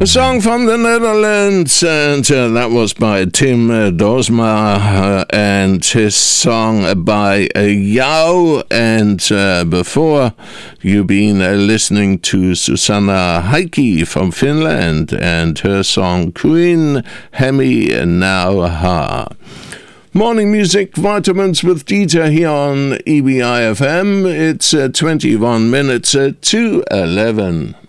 A song from the Netherlands, and that was by Tim Dosma and his song by Jou. And before, you've been listening to Susanna Heikki from Finland and her song Queen Hemi Nauha. Morning Music Vitamins with Dieter here on EBI FM. It's 21 minutes to 11.